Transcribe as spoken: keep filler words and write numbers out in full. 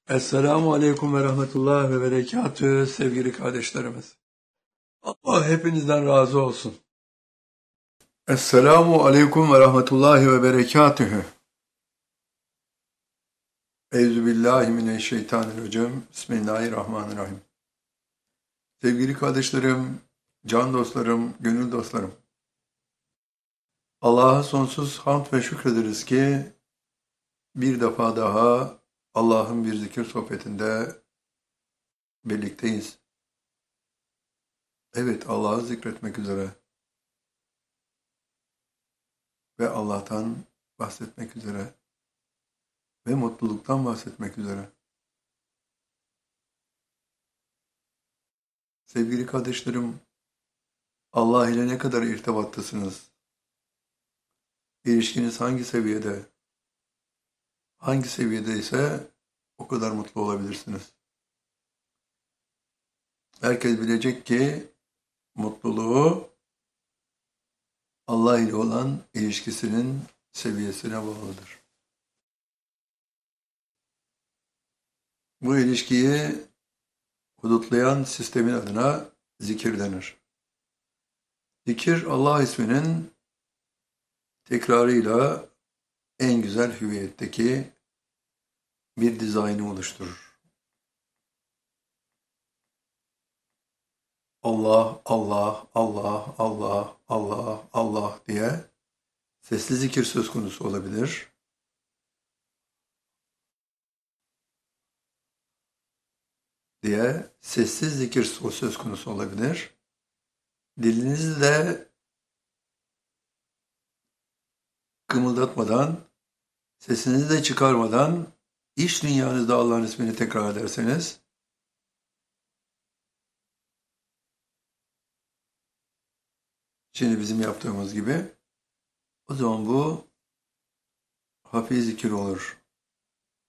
Esselamu Aleyküm ve Rahmetullah ve Berekatühü sevgili kardeşlerimiz. Allah hepinizden razı olsun. Esselamu Aleyküm ve Rahmetullahi ve Berekatühü. Euzubillahimineşşeytanirracim. Bismillahirrahmanirrahim. Sevgili kardeşlerim, can dostlarım, gönül dostlarım. Allah'a sonsuz hamd ve şükrederiz ki bir defa daha Allah'ın bir zikir sohbetinde birlikteyiz. Evet, Allah'ı zikretmek üzere ve Allah'tan bahsetmek üzere ve mutluluktan bahsetmek üzere. Sevgili kardeşlerim, Allah ile ne kadar irtibattasınız? İlişkiniz hangi seviyede? Hangi seviyede ise o kadar mutlu olabilirsiniz. Herkes bilecek ki mutluluğu Allah ile olan ilişkisinin seviyesine bağlıdır. Bu ilişkiyi hudutlayan sistemin adına zikir denir. Zikir, Allah isminin tekrarıyla en güzel hüviyetteki bir dizaynı oluşturur. Allah, Allah, Allah, Allah, Allah, Allah diye sesli zikir söz konusu olabilir. diye sessiz zikir söz konusu olabilir. Dilinizi de kımıldatmadan, sesinizi de çıkarmadan iç dünyanızda Allah'ın ismini tekrar ederseniz, şimdi bizim yaptığımız gibi, o zaman bu hafif zikir olur.